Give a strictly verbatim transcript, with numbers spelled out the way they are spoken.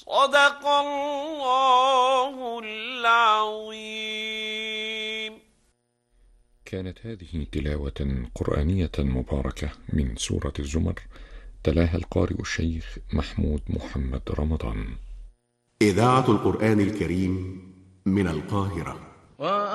صدق الله العظيم. كانت هذه تلاوة قرآنية مباركة من سورة الزمر، تلاها القارئ الشيخ محمود محمد رمضان. إذاعة القرآن الكريم من القاهرة.